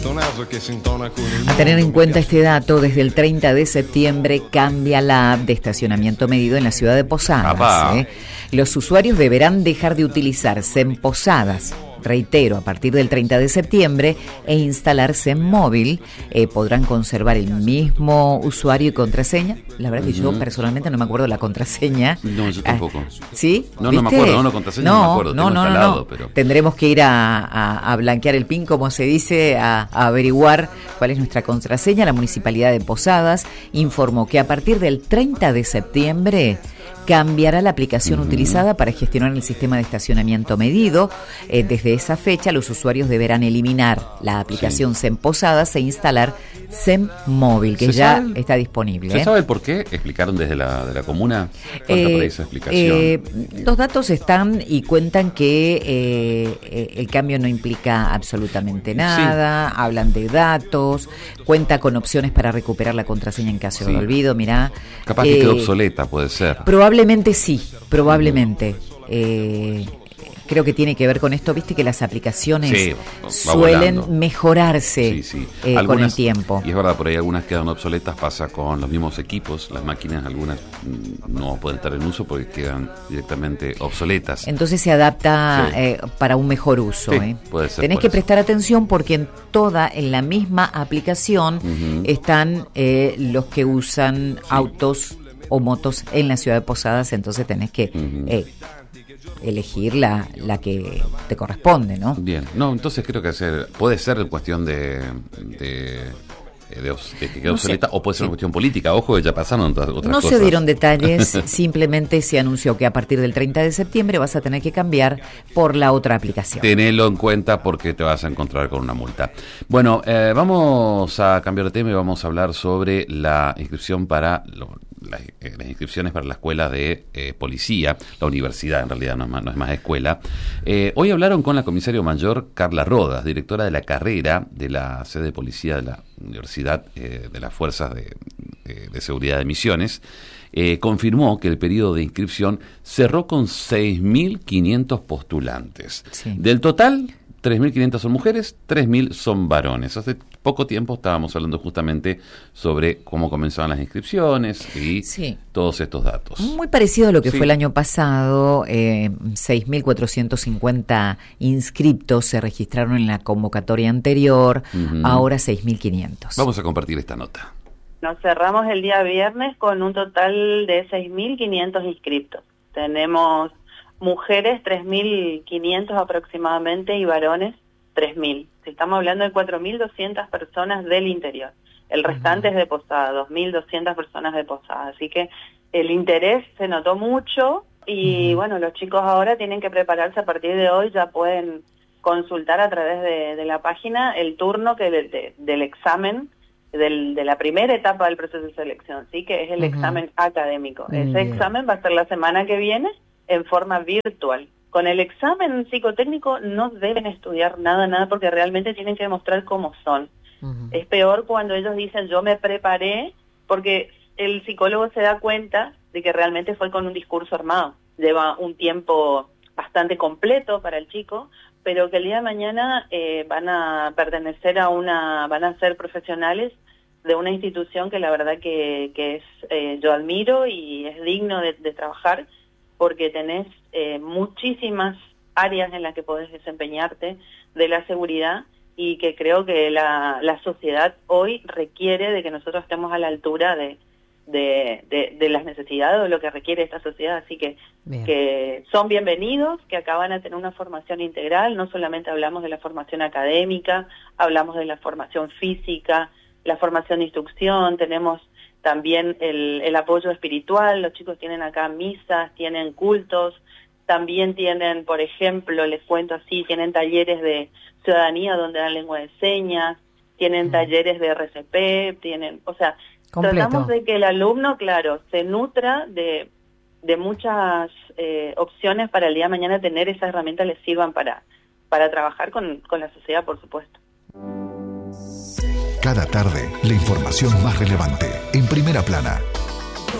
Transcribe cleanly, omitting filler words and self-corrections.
A tener en cuenta este dato, desde el 30 de septiembre cambia la app de estacionamiento medido en la ciudad de Posadas. Los usuarios deberán dejar de utilizarse en Posadas, reitero, a partir del 30 de septiembre, e instalarse en móvil. Podrán conservar el mismo usuario y contraseña. La verdad que yo personalmente no me acuerdo la contraseña. No, yo tampoco. ¿Sí? No me acuerdo, la contraseña no me acuerdo. No. Pero... Tendremos que ir a blanquear el PIN, como se dice, a averiguar cuál es nuestra contraseña. La Municipalidad de Posadas informó que a partir del 30 de septiembre cambiará la aplicación utilizada para gestionar el sistema de estacionamiento medido. Desde esa fecha, los usuarios deberán eliminar la aplicación SEM Posadas e instalar SEM Móvil, que ya está disponible. ¿Se sabe el por qué? ¿Explicaron desde la comuna? ¿Falta por ahí esa explicación? Los datos están y cuentan que el cambio no implica absolutamente nada. Sí. Hablan de datos, cuenta con opciones para recuperar la contraseña en caso de olvido. Mirá, capaz que quedó obsoleta, puede ser. Probablemente sí, probablemente. Creo que tiene que ver con esto, viste que las aplicaciones suelen mejorarse con el tiempo. Y es verdad, por ahí algunas quedan obsoletas, pasa con los mismos equipos, las máquinas, algunas no pueden estar en uso porque quedan directamente obsoletas. Entonces se adapta para un mejor uso. Puede ser. Tenés que prestar atención porque en la misma aplicación están los que usan autos o motos en la ciudad de Posadas, entonces tenés que elegir la que te corresponde, ¿no? Bien, entonces creo que puede ser cuestión de que quede obsoleta, o puede ser una cuestión política. Ojo, ya pasaron otras cosas. No se dieron detalles, simplemente se anunció que a partir del 30 de septiembre vas a tener que cambiar por la otra aplicación. Tenelo en cuenta porque te vas a encontrar con una multa. Bueno, vamos a cambiar de tema y vamos a hablar sobre la inscripción para las inscripciones para la escuela de policía, la universidad en realidad no es más escuela. Hoy hablaron con la comisaria mayor Carla Rodas, directora de la carrera de la sede de policía de la Universidad de las Fuerzas de Seguridad de Misiones. Confirmó que el periodo de inscripción cerró con 6.500 postulantes. Sí. Del total, 3.500 son mujeres, 3.000 son varones. Hace poco tiempo estábamos hablando justamente sobre cómo comenzaban las inscripciones y todos estos datos. Muy parecido a lo que fue el año pasado. 6.450 inscriptos se registraron en la convocatoria anterior, ahora 6.500. Vamos a compartir esta nota. Nos cerramos el día viernes con un total de 6.500 inscriptos. Tenemos mujeres 3.500 aproximadamente y varones 3.000. Estamos hablando de 4.200 personas del interior. El restante es de Posada, 2.200 personas de Posada. Así que el interés se notó mucho y bueno, los chicos ahora tienen que prepararse a partir de hoy, ya pueden consultar a través de la página el turno del examen de la primera etapa del proceso de selección, ¿sí? Que es el examen académico. Ese examen va a ser la semana que viene en forma virtual. Con el examen psicotécnico no deben estudiar nada, porque realmente tienen que demostrar cómo son. Es peor cuando ellos dicen yo me preparé, porque el psicólogo se da cuenta de que realmente fue con un discurso armado. Lleva un tiempo bastante completo para el chico, pero que el día de mañana van a pertenecer van a ser profesionales de una institución que la verdad que es yo admiro y es digno de trabajar, porque tenés muchísimas áreas en las que podés desempeñarte de la seguridad y que creo que la sociedad hoy requiere de que nosotros estemos a la altura de las necesidades o de lo que requiere esta sociedad. Así que son bienvenidos, que acá van a tener una formación integral. No solamente hablamos de la formación académica, hablamos de la formación física, la formación de instrucción, tenemos también el apoyo espiritual. Los chicos tienen acá misas, tienen cultos, también tienen, por ejemplo, les cuento así, tienen talleres de ciudadanía donde dan lengua de señas, tienen talleres de RCP, tratamos de que el alumno, claro, se nutra de muchas opciones para el día de mañana tener esas herramientas les sirvan para trabajar con la sociedad, por supuesto. Cada tarde, la información más relevante, en Primera Plana.